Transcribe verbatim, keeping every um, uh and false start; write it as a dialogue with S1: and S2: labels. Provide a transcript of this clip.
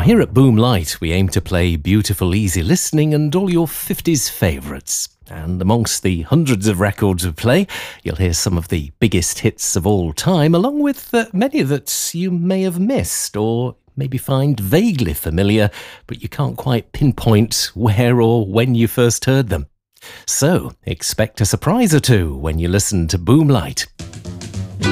S1: here at Boomlight, we aim to play beautiful, easy listening and all your fifties favourites. And amongst the hundreds of records we play, you'll hear some of the biggest hits of all time, along with uh, many that you may have missed or maybe find vaguely familiar, but you can't quite pinpoint where or when you first heard them. So, expect a surprise or two when you listen to Boomlight.